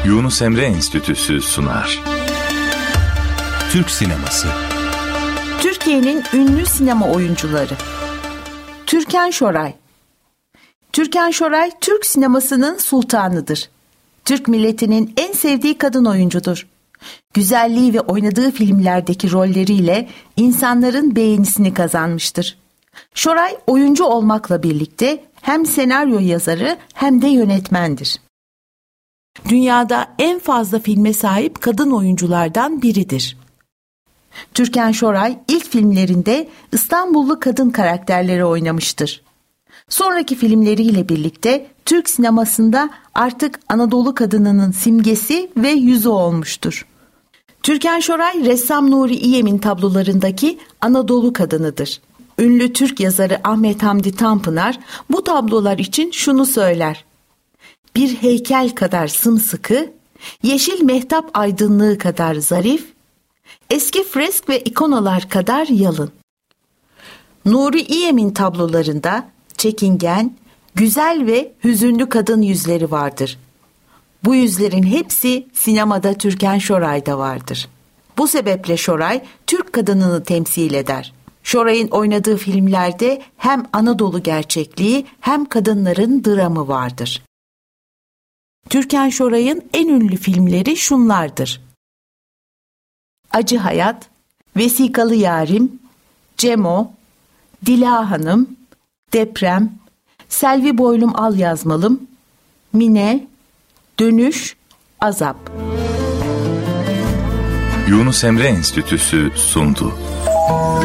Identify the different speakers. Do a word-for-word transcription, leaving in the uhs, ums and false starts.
Speaker 1: Yunus Emre Enstitüsü sunar.
Speaker 2: Türk sineması.
Speaker 3: Türkiye'nin ünlü sinema oyuncuları. Türkan Şoray. Türkan Şoray, Türk sinemasının sultanıdır. Türk milletinin en sevdiği kadın oyuncudur. Güzelliği ve oynadığı filmlerdeki rolleriyle insanların beğenisini kazanmıştır. Şoray oyuncu olmakla birlikte hem senaryo yazarı hem de yönetmendir. Dünyada en fazla filme sahip kadın oyunculardan biridir. Türkan Şoray ilk filmlerinde İstanbullu kadın karakterleri oynamıştır. Sonraki filmleriyle birlikte Türk sinemasında artık Anadolu kadınının simgesi ve yüzü olmuştur. Türkan Şoray, ressam Nuri İyem'in tablolarındaki Anadolu kadınıdır. Ünlü Türk yazarı Ahmet Hamdi Tanpınar bu tablolar için şunu söyler: bir heykel kadar sımsıkı, yeşil mehtap aydınlığı kadar zarif, eski fresk ve ikonalar kadar yalın. Nuri İyem'in tablolarında çekingen, güzel ve hüzünlü kadın yüzleri vardır. Bu yüzlerin hepsi sinemada Türkan Şoray'da vardır. Bu sebeple Şoray, Türk kadınını temsil eder. Şoray'ın oynadığı filmlerde hem Anadolu gerçekliği hem kadınların dramı vardır. Türkan Şoray'ın en ünlü filmleri şunlardır: Acı Hayat, Vesikalı Yarim, Cemo, Dila Hanım, Deprem, Selvi Boylum Al Yazmalım, Mine, Dönüş, Azap.
Speaker 1: Yunus Emre Enstitüsü sundu.